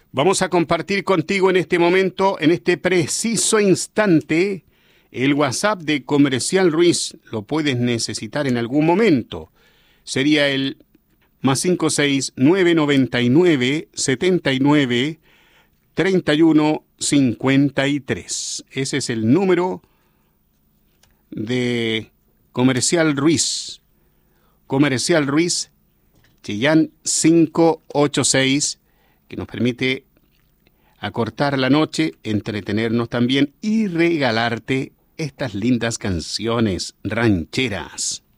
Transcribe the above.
Vamos a compartir contigo en este momento, en este preciso instante, el WhatsApp de Comercial Ruiz. Lo puedes necesitar en algún momento. Sería el +56 999 79 31 53. Ese es el número de Comercial Ruiz. Comercial Ruiz, Chillán 586, que nos permite acortar la noche, entretenernos también y regalarte estas lindas canciones rancheras.